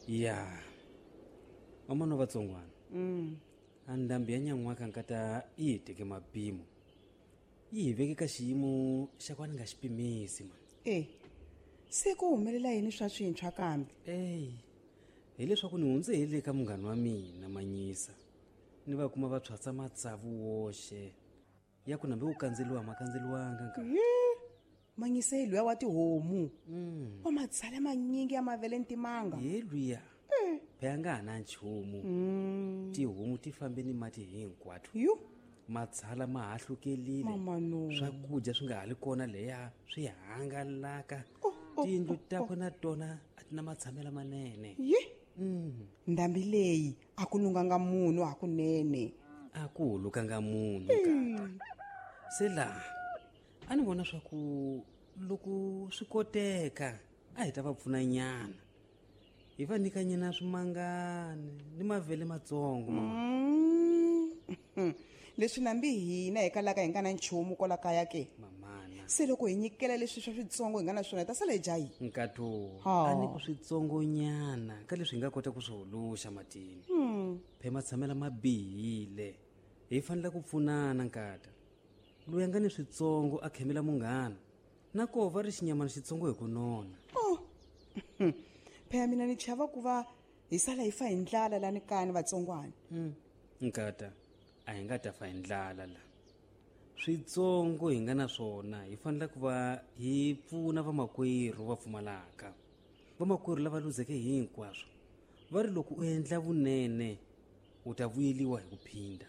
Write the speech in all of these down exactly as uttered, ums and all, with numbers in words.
ya mama no vatsongwana mm. andhambi ya nyan'waka nkata yi hi teke mapimo yi hi veke ka xiyimo xa ku va ni nga xi pimisi mani e se ku humelela yini swa swintshwa kambe eyi hileswaku ni hundze hi le ka munghani wa mina Manyisa ni va kuma va tshwatsa matsavu woxe ya ku nambe wu kandzeliwa ma kandzeliwanga nka Manyisa hi luya wa tihomu mm. wa matsala manyingi ya mavele ntimanga hi luya phea nga ha na nchumu mm. tihomu ti fambe ni mati hinkwato yu matshala ma ha hlukelile mama no swakudya swi nga ha li kona leya swi hangalaka oh, oh, tiyindlu oh, takwe na tona a ti na matshamela manene ye mm. ndhambi leyi a ku lunganga munhu hakunene a ku hulukanga munhu mm. se laha a ni vona swa ku loko swi koteka a hi ta va pfuna nyana hi va nyika nyana swimangani ni mavele matsongo mm. leswi nambi hina hi kalaka hi nga na nchumu kola kaya ke mamana se loko hi nyikela leswi swa switsongo hi nga na swona hi ta sala hi jahi nkato Ha. a ni ku switsongo nyana ka leswi hi nga kota ku swi huluxa matini mm. phe matshamela ma bihile hi fanele ku pfunana nkata loyi a nga ni switsongo a khemela munghana na koho va ri xinyamana xitsongo hi ku nona oh. phela mina ni chava ku va hi sala hi fa hi ndlala lani kaya ni vatsongwana mm. nkata a hi nga ta fa hi ndlala la switsongo hi nga na swona hi fanele ku va hi pfuna vamakwerhu va pfumalaka vamakwerhu lava luzeke hinkwaswo va ri loko u endla vunene u ta vuyeliwa hi ku phinda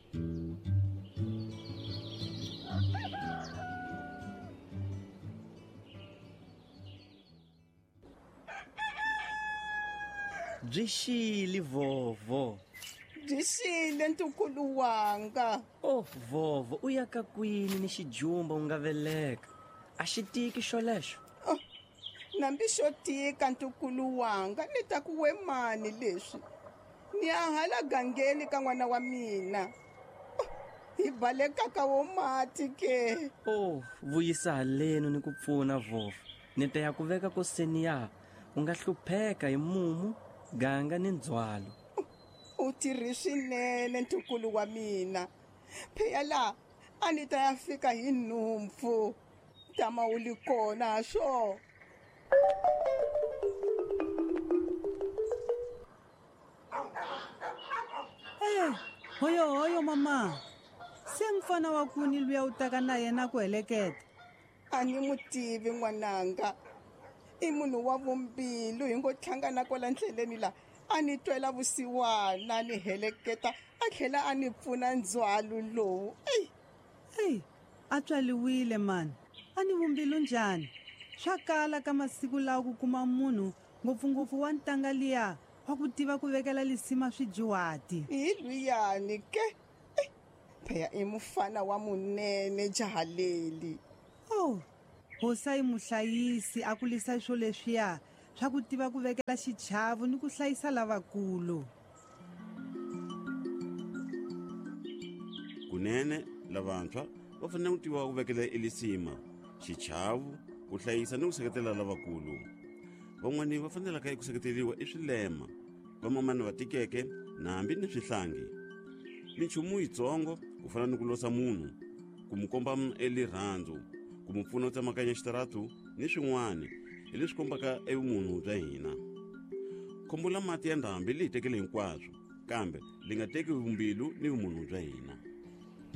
byi xili vovo byi xile ntukulu wanga oh vovo u ya ka kwini ni xijumba u nga veleka a xi tiki xolexo oh. nambi xo tika ntukulu wanga ni ta ku we mani leswi ni ya hala gangeni ka n'wana wa mina oh. hi balekaka wo mati ke oh vuyisa haleni ni ku pfuna vovo ni ta ya ku veka ko seniya u nga hlupheka hi mumu ganga ni ndzwalo u tirhi swinene ntukulu wa mina phela la a ni ta ya fika hi nhumpfu tama u li kona ha swo Eh, hoyo hoyo mama se mfana wa kuni luya u taka na yena ku heleketa a ni n'wi tivi n'wananga i munhu wa vumbilu hi ngo tlhangana kwala ndleleni la a ni twela vusiwana ni heleketa a tlhela a ni pfuna ndzhwalo lowu eyi eyi a tswaliwile mani a ni vumbilu njhani swa kala ka masiku lawa ku kuma munhu ngopfungopfu wa ntanga liya wa ku tiva ku vekela lisima swidyuhati hi luyani ke Eh, phela i mufana wa munene jaha leli oh hosa yi muhlayisi a kulisa swo leswiya swa ku tiva ku vekela xichavu ni ku hlayisa lavakulu kunene lavantshwa va fanele ku tiva ku vekela elisima xichavu ku hlayisa ni ku seketela lavakulu van'wani va fanelaka ku seketeriwa i swilema vamamani va tikeke na hambi ni swihlangi minchumu yitsongo ku fana ni ku losa munhu ku mu komba elirhandzu ku mu pfuna ku tsemakanya xitaratu ni swin'wana hi leswi kombaka evumunhu bya hina khombo la mati ya ndhambi leyi tekele hinkwaswo kambe li nga teki vumbilu ni vumunhu bya hina